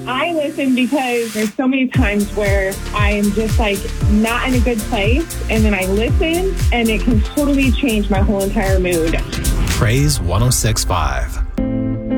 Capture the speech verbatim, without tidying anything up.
I listen because there's so many times where I am just like not in a good place, and then I listen and it can totally change my whole entire mood. Praise one oh six point five.